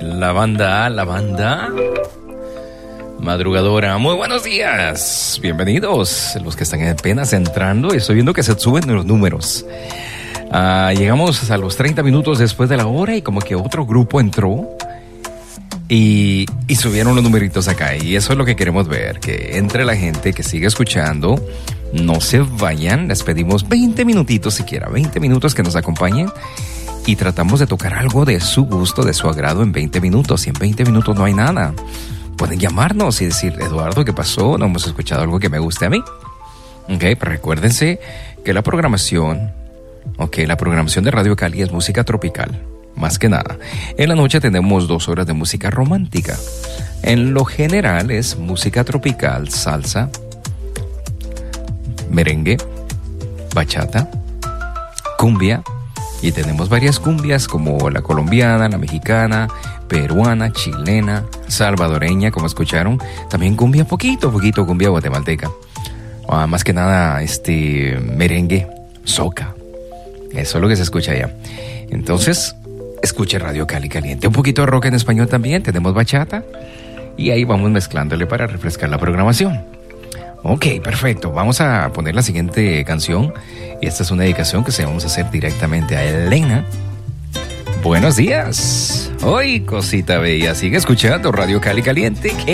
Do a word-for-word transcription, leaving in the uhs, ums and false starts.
La banda, la banda madrugadora. Muy buenos días. Bienvenidos. Los que están apenas entrando. Estoy viendo que se suben los números. Uh, llegamos a los treinta minutos después de la hora y como que otro grupo entró y, y subieron los numeritos acá. Y eso es lo que queremos ver. Que entre la gente que sigue escuchando. No se vayan. Les pedimos veinte minutitos siquiera. veinte minutos que nos acompañen. Y tratamos de tocar algo de su gusto, de su agrado en veinte minutos. Y en veinte minutos no hay nada. Pueden llamarnos y decir, Eduardo, ¿qué pasó? No hemos escuchado algo que me guste a mí. Ok, pero recuérdense que la programación, ok, la programación de Radio Cali es música tropical. Más que nada. En la noche tenemos dos horas de música romántica. En lo general es música tropical, salsa, merengue, bachata, cumbia. Y tenemos varias cumbias como la colombiana, la mexicana, peruana, chilena, salvadoreña, como escucharon. También cumbia poquito, poquito cumbia guatemalteca. Ah, más que nada, este, merengue, soca. Eso es lo que se escucha allá. Entonces, escuche Radio Cali Caliente. Un poquito de rock en español también. Tenemos bachata. Y ahí vamos mezclándole para refrescar la programación. Ok, perfecto. Vamos a poner la siguiente canción. Y esta es una dedicación que se vamos a hacer directamente a Elena. Buenos días. Hoy, cosita bella. Sigue escuchando Radio Cali Caliente.